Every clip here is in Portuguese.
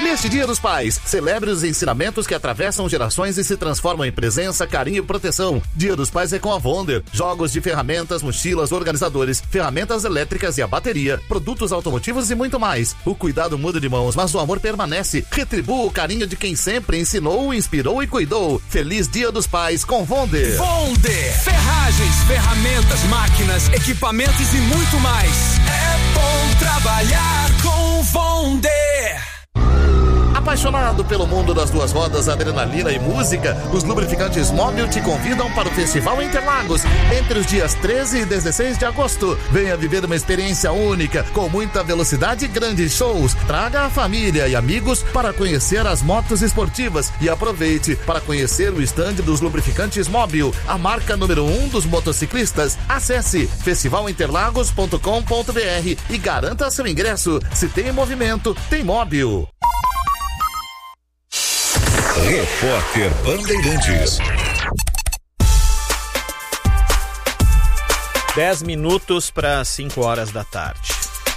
Neste Dia dos Pais, celebre os ensinamentos que atravessam gerações e se transformam em presença, carinho e proteção. Dia dos Pais é com a Wonder. Jogos de ferramentas, mochilas, organizadores, ferramentas elétricas e a bateria, produtos automotivos e muito mais. O cuidado muda de mãos, mas o amor permanece. Retribua o carinho de quem sempre ensinou, inspirou e cuidou. Feliz Dia dos Pais com Wonder. Wonder. Ferragens, ferramentas, máquinas, equipamentos e muito mais. É bom trabalhar com Wonder. Apaixonado pelo mundo das duas rodas, adrenalina e música, os lubrificantes Móbil te convidam para o Festival Interlagos entre os dias 13 e 16 de agosto. Venha viver uma experiência única, com muita velocidade e grandes shows. Traga a família e amigos para conhecer as motos esportivas e aproveite para conhecer o estande dos lubrificantes Móbil, a marca número 1 dos motociclistas. Acesse festivalinterlagos.com.br e garanta seu ingresso. Se tem movimento, tem Móbil. Repórter Bandeirantes. 10 minutos para 5 horas da tarde.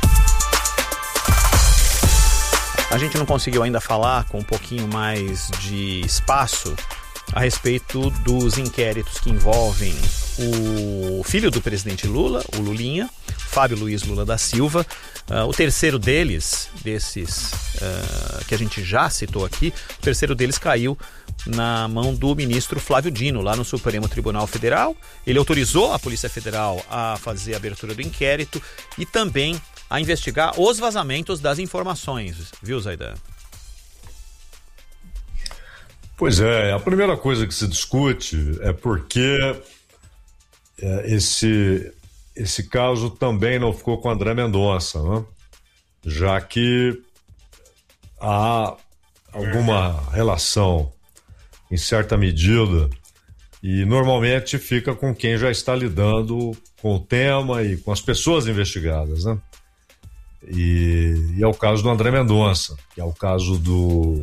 A gente não conseguiu ainda falar com um pouquinho mais de espaço a respeito dos inquéritos que envolvem o filho do presidente Lula, o Lulinha, Fábio Luiz Lula da Silva. O terceiro desses que a gente já citou aqui, o terceiro deles caiu na mão do ministro Flávio Dino, lá no Supremo Tribunal Federal. Ele autorizou a Polícia Federal a fazer a abertura do inquérito e também a investigar os vazamentos das informações, viu, Zaidan? Pois é, a primeira coisa que se discute é porque esse caso também não ficou com André Mendonça, né? Já que há alguma relação, em certa medida, e normalmente fica com quem já está lidando com o tema e com as pessoas investigadas, né? E é o caso do André Mendonça, que é o caso do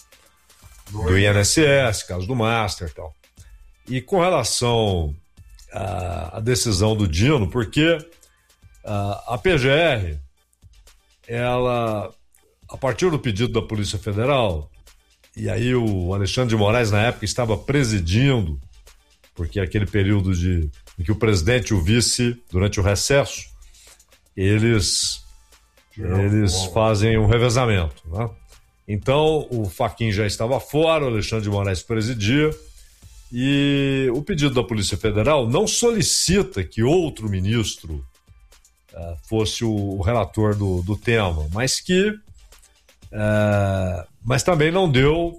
INSS, caso do Master e tal. E com relação à decisão do Dino, porque a PGR, ela, a partir do pedido da Polícia Federal, e aí o Alexandre de Moraes, na época, estava presidindo, porque é aquele período em que o presidente e o vice, durante o recesso, eles fazem um revezamento, né? Então, o Fachin já estava fora, o Alexandre de Moraes presidia, e o pedido da Polícia Federal não solicita que outro ministro fosse o relator do tema, mas também não deu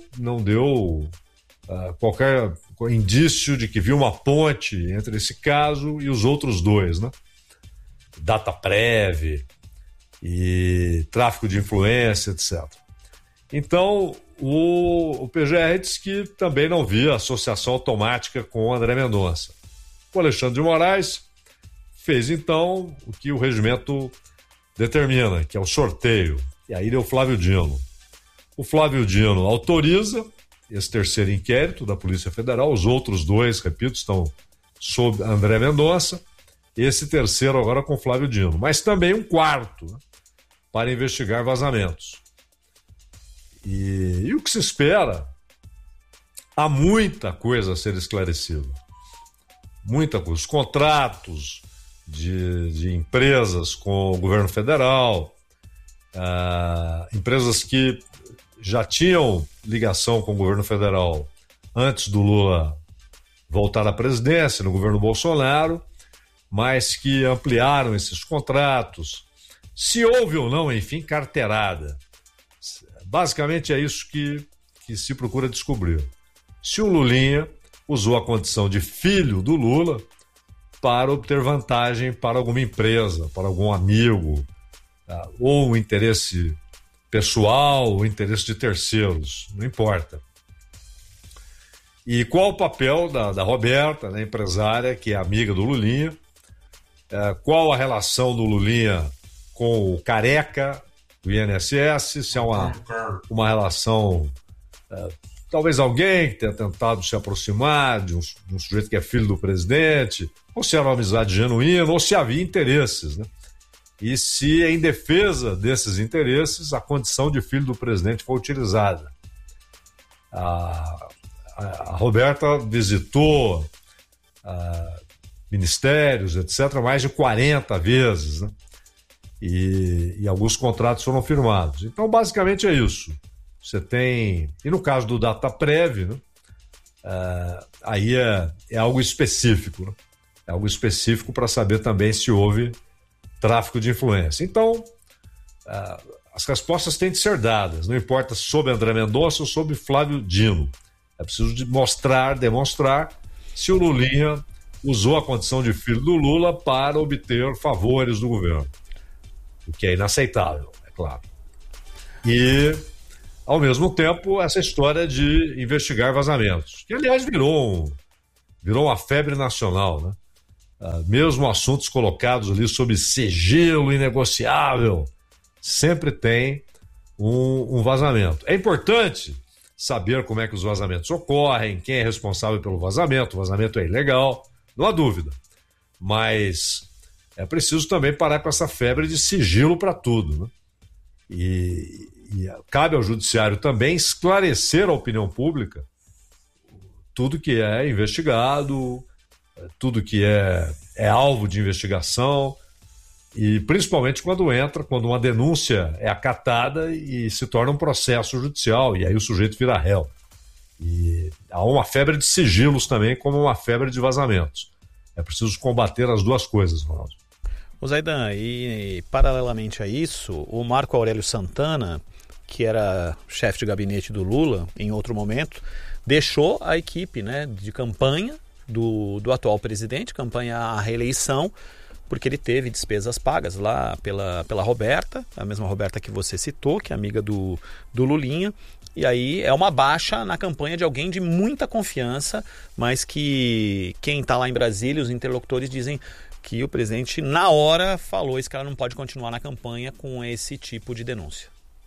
qualquer indício de que viu uma ponte entre esse caso e os outros dois, né? Data prévia e tráfico de influência, etc. Então, o PGR disse que também não via associação automática com o André Mendonça. O Alexandre de Moraes fez, então, o que o regimento determina, que é o sorteio. E aí deu o Flávio Dino. O Flávio Dino autoriza esse terceiro inquérito da Polícia Federal. Os outros dois, repito, estão sob André Mendonça. Esse terceiro agora com Flávio Dino. Mas também um quarto, né, para investigar vazamentos. E o que se espera, há muita coisa a ser esclarecida. Muita coisa. Os contratos de empresas com o governo federal, empresas que já tinham ligação com o governo federal antes do Lula voltar à presidência, no governo Bolsonaro, mas que ampliaram esses contratos. Se houve ou não, enfim, carteirada. Basicamente é isso que se procura descobrir. Se o Lulinha usou a condição de filho do Lula para obter vantagem para alguma empresa, para algum amigo, ou um interesse pessoal, ou interesse de terceiros, não importa. E qual o papel da Roberta, né, empresária, que é amiga do Lulinha, qual a relação do Lulinha com o Careca, do INSS, se é uma relação, talvez alguém que tenha tentado se aproximar de um sujeito que é filho do presidente, ou se era uma amizade genuína, ou se havia interesses, né? e se, em defesa desses interesses, a condição de filho do presidente for utilizada. A Roberta visitou ministérios, etc., mais de 40 vezes, né? E alguns contratos foram firmados. Então, basicamente é isso. Você tem... E no caso do Dataprev, né? Aí é algo específico, né? É algo específico para saber também se houve tráfico de influência. Então, as respostas têm de ser dadas, não importa sobre André Mendonça ou sobre Flávio Dino. É preciso demonstrar se o Lulinha usou a condição de filho do Lula para obter favores do governo. O que é inaceitável, é claro. E, ao mesmo tempo, essa história de investigar vazamentos, que, aliás, virou uma febre nacional, né? Mesmo assuntos colocados ali sob sigilo inegociável, sempre tem um vazamento. É importante saber como é que os vazamentos ocorrem, quem é responsável pelo vazamento. O vazamento é ilegal, não há dúvida. Mas é preciso também parar com essa febre de sigilo para tudo, né? E cabe ao judiciário também esclarecer à opinião pública tudo que é investigado, tudo que é alvo de investigação, e principalmente quando uma denúncia é acatada e se torna um processo judicial, e aí o sujeito vira réu. E há uma febre de sigilos também, como uma febre de vazamentos. É preciso combater as duas coisas, Ronaldo. O Zaidan, e paralelamente a isso, o Marco Aurélio Santana, que era chefe de gabinete do Lula em outro momento, deixou a equipe, né, de campanha do atual presidente, campanha à reeleição, porque ele teve despesas pagas lá pela Roberta, a mesma Roberta que você citou, que é amiga do Lulinha. E aí é uma baixa na campanha de alguém de muita confiança, mas que quem está lá em Brasília, os interlocutores dizem que o presidente, na hora, falou: esse cara não pode continuar na campanha com esse tipo de denúncia.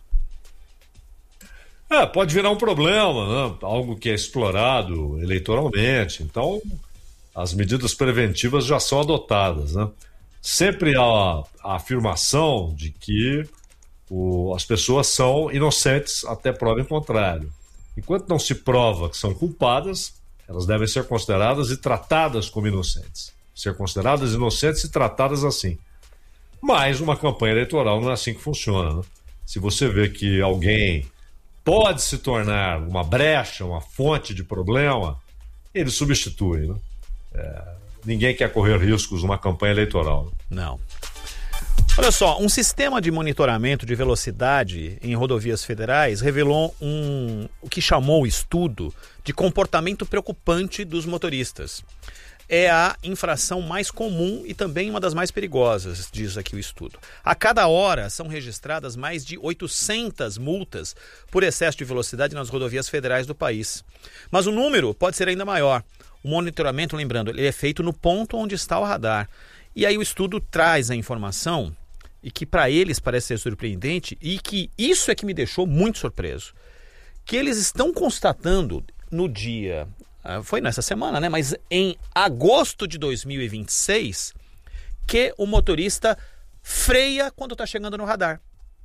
Pode virar um problema, né? Algo que é explorado eleitoralmente. Então, as medidas preventivas já são adotadas, né? Sempre há a afirmação de que as pessoas são inocentes até prova em contrário. Enquanto não se prova que são culpadas, elas devem ser consideradas e tratadas como inocentes. Ser consideradas inocentes e tratadas assim. Mas uma campanha eleitoral não é assim que funciona, né? Se você vê que alguém pode se tornar uma brecha, uma fonte de problema, ele substitui, né? Ninguém quer correr riscos numa campanha eleitoral. Não. Olha só, um sistema de monitoramento de velocidade em rodovias federais revelou o que chamou o estudo de comportamento preocupante dos motoristas. É a infração mais comum e também uma das mais perigosas, diz aqui o estudo. A cada hora são registradas mais de 800 multas por excesso de velocidade nas rodovias federais do país. Mas o número pode ser ainda maior. O monitoramento, lembrando, ele é feito no ponto onde está o radar. E aí o estudo traz a informação, e que para eles parece ser surpreendente, e que isso é que me deixou muito surpreso, que eles estão constatando no dia... Foi nessa semana, né? Mas em agosto de 2026, que o motorista freia quando está chegando no radar.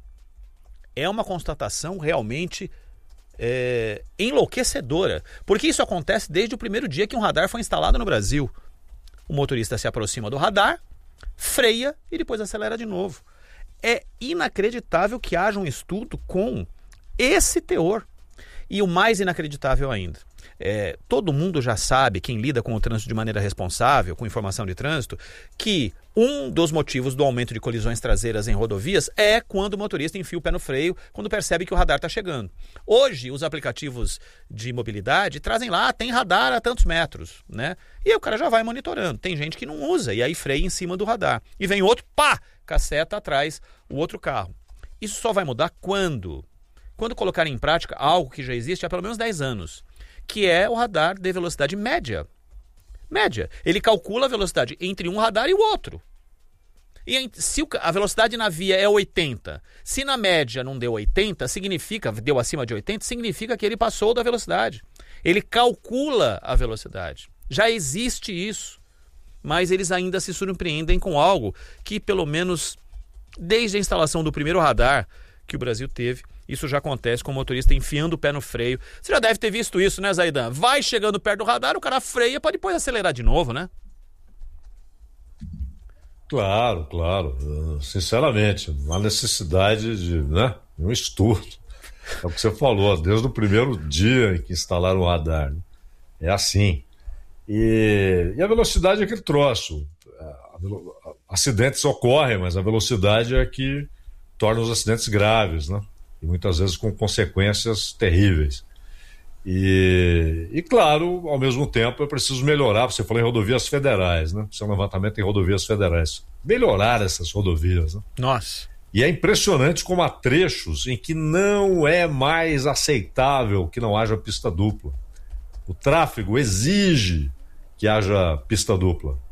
É uma constatação realmente enlouquecedora, porque isso acontece desde o primeiro dia que um radar foi instalado no Brasil. O motorista se aproxima do radar, freia e depois acelera de novo. É inacreditável que haja um estudo com esse teor. E o mais inacreditável ainda, todo mundo já sabe, quem lida com o trânsito de maneira responsável, com informação de trânsito, que um dos motivos do aumento de colisões traseiras em rodovias é quando o motorista enfia o pé no freio, quando percebe que o radar está chegando. Hoje, os aplicativos de mobilidade trazem lá, tem radar a tantos metros, né? E aí o cara já vai monitorando. Tem gente que não usa, e aí freia em cima do radar. E vem outro, caceta atrás o outro carro. Isso só vai mudar quando colocarem em prática algo que já existe há pelo menos 10 anos, que é o radar de velocidade média. Ele calcula a velocidade entre um radar e o outro. E se a velocidade na via é 80, se na média não deu 80, deu acima de 80, significa que ele passou da velocidade. Ele calcula a velocidade. Já existe isso, mas eles ainda se surpreendem com algo que pelo menos Desde a instalação do primeiro radar que o Brasil teve, isso já acontece com o motorista enfiando o pé no freio. Você já deve ter visto isso, né, Zaidan? Vai chegando perto do radar, o cara freia para depois acelerar de novo, né? Claro. Sinceramente, não há necessidade de um estudo. É o que você falou, desde o primeiro dia em que instalaram o radar. Né? É assim. E a velocidade é aquele troço. Acidentes ocorrem, mas a velocidade é que torna os acidentes graves, né? E muitas vezes com consequências terríveis. E claro, ao mesmo tempo é preciso melhorar. Você falou em rodovias federais, né? Isso é um levantamento em rodovias federais. Melhorar essas rodovias, né? Nossa. E é impressionante como há trechos em que não é mais aceitável que não haja pista dupla. O tráfego exige que haja pista dupla.